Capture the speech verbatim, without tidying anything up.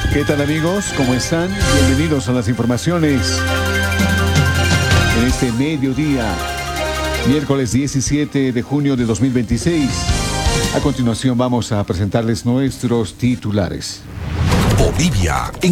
¿Qué tal, amigos? ¿Cómo están? Bienvenidos a las informaciones en este mediodía, miércoles diecisiete de junio de dos mil veintiséis. A continuación vamos a presentarles nuestros titulares. Bolivia